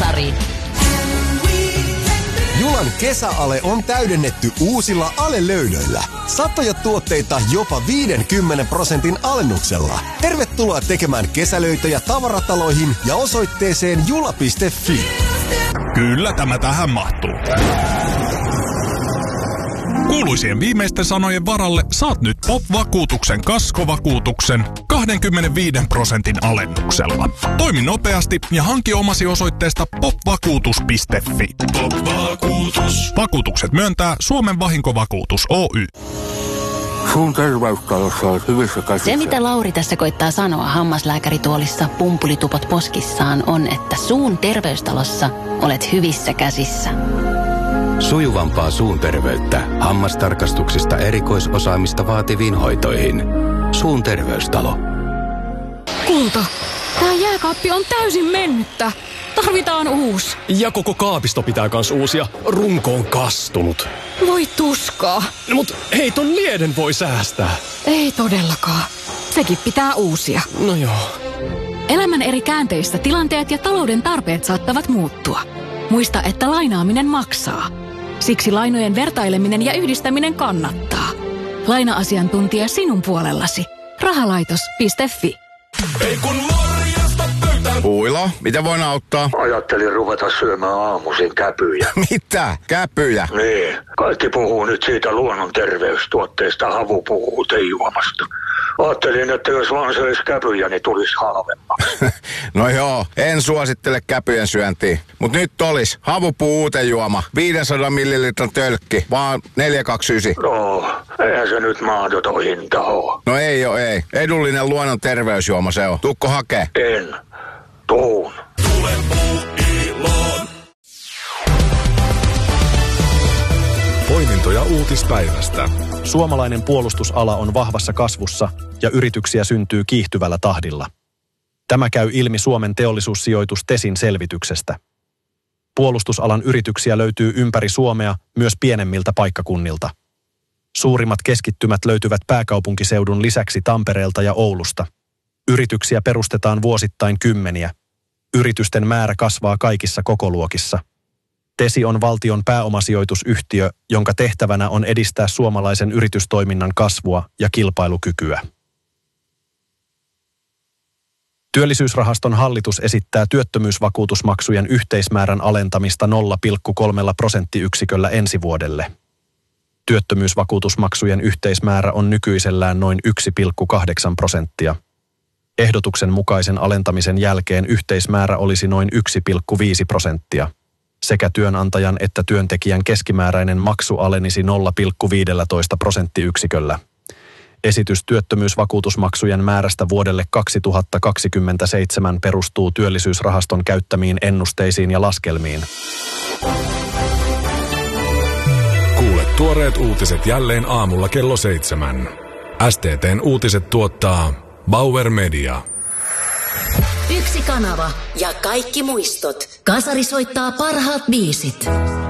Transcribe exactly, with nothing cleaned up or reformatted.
Kasari. Julan kesäale on täydennetty uusilla alelöydöillä. Satoja tuotteita jopa viidenkymmenen prosentin alennuksella. Tervetuloa tekemään kesälöitöjä tavarataloihin ja osoitteeseen jula piste fi. Kyllä tämä tähän mahtuu. Kuuluisien viimeisten sanojen varalle saat nyt Pop-vakuutuksen kaskovakuutuksen kaksikymmentäviisi prosentin alennuksella. Toimi nopeasti ja hanki omasi osoitteesta pop vakuutus piste fi. Pop-vakuutus. Vakuutukset myöntää Suomen vahinkovakuutus Oy. Suun terveystalossa olet hyvissä käsissä. Se, mitä Lauri tässä koittaa sanoa hammaslääkärituolissa pumpulitupot poskissaan, on, että suun terveystalossa olet hyvissä käsissä. Sujuvampaa suun terveyttä hammastarkastuksista erikoisosaamista vaativiin hoitoihin. Suun terveystalo. Kulta, tää jääkaappi on täysin mennyttä. Tarvitaan uusi. Ja koko kaapisto pitää kans uusia. Runko on kastunut. Voi tuskaa. No, mut hei, ton lieden voi säästää. Ei todellakaan. Sekin pitää uusia. No joo. Elämän eri käänteissä tilanteet ja talouden tarpeet saattavat muuttua. Muista, että lainaaminen maksaa. Siksi lainojen vertaileminen ja yhdistäminen kannattaa. Laina-asiantuntija sinun puolellasi. Rahalaitos piste fi. Ei kun morjesta pöytään. Uilo, mitä voin auttaa? Ajattelin ruveta syömään aamuisin käpyjä. Mitä? Käpyjä? Niin. Kaikki puhuu nyt siitä luonnon terveystuotteesta havupuutejuomasta. Ajattelin, että jos vaan söisi käpyjä, niin tulisi halvemmaksi. No joo, en suosittele käpyjen syöntiä. Mut nyt olis havupuu-uutejuoma. viisisataa millilitran tölkki, vaan neljä kaksikymmentäyhdeksän. No, eihän se nyt mahdoton hinta oo. No ei oo, ei. Edullinen luonnon terveysjuoma se on. Tuukko hakee? En. Tuun. Tule Puuiloon. Poimintoja uutispäivästä. Suomalainen puolustusala on vahvassa kasvussa ja yrityksiä syntyy kiihtyvällä tahdilla. Tämä käy ilmi Suomen teollisuussijoitus Tesin selvityksestä. Puolustusalan yrityksiä löytyy ympäri Suomea myös pienemmiltä paikkakunnilta. Suurimmat keskittymät löytyvät pääkaupunkiseudun lisäksi Tampereelta ja Oulusta. Yrityksiä perustetaan vuosittain kymmeniä. Yritysten määrä kasvaa kaikissa kokoluokissa. Tesi on valtion pääomasijoitusyhtiö, jonka tehtävänä on edistää suomalaisen yritystoiminnan kasvua ja kilpailukykyä. Työllisyysrahaston hallitus esittää työttömyysvakuutusmaksujen yhteismäärän alentamista nolla pilkku kolme prosenttiyksiköllä ensi vuodelle. Työttömyysvakuutusmaksujen yhteismäärä on nykyisellään noin yksi pilkku kahdeksan prosenttia. Ehdotuksen mukaisen alentamisen jälkeen yhteismäärä olisi noin yksi pilkku viisi prosenttia. Sekä työnantajan että työntekijän keskimääräinen maksu alenisi nolla pilkku viisitoista prosenttiyksiköllä. Esitys työttömyysvakuutusmaksujen määrästä vuodelle kaksituhattakaksikymmentäseitsemän perustuu työllisyysrahaston käyttämiin ennusteisiin ja laskelmiin. Kuule tuoreet uutiset jälleen aamulla kello seitsemän. S T T:n uutiset tuottaa Bauer Media. Yksi kanava ja kaikki muistot. Kasari soittaa parhaat biisit.